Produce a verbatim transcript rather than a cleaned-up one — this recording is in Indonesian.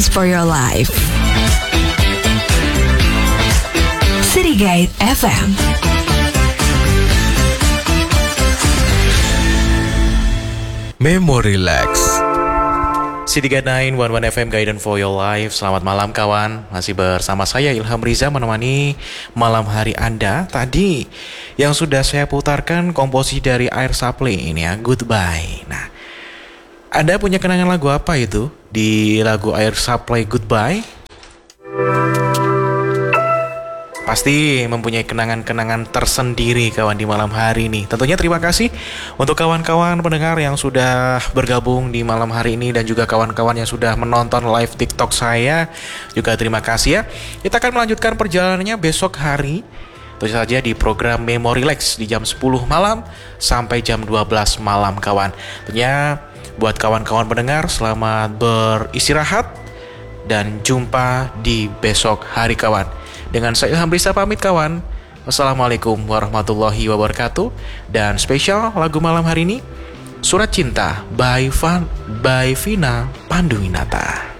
Guidance for your life. City Guide F M. Memory Relax. City Guide sembilan satu satu F M Guidance for your life. Selamat malam kawan. Masih bersama saya Ilham Riza menemani malam hari Anda. Tadi yang sudah saya putarkan komposisi dari Air Supply ini ya, Goodbye. Nah, Anda punya kenangan lagu apa itu di lagu Air Supply Goodbye? Pasti mempunyai kenangan-kenangan tersendiri kawan di malam hari ini. Tentunya terima kasih untuk kawan-kawan pendengar yang sudah bergabung di malam hari ini dan juga kawan-kawan yang sudah menonton live TikTok saya. Juga terima kasih ya. Kita akan melanjutkan perjalanannya besok hari. Tentu saja di program Memory Relax di jam sepuluh malam sampai jam dua belas malam kawan. Tentunya buat kawan-kawan pendengar selamat beristirahat dan jumpa di besok hari kawan. Dengan saya Ilham Riza pamit kawan. Wassalamualaikum warahmatullahi wabarakatuh. Dan spesial lagu malam hari ini Surat Cinta by Van by Vina Panduwinata.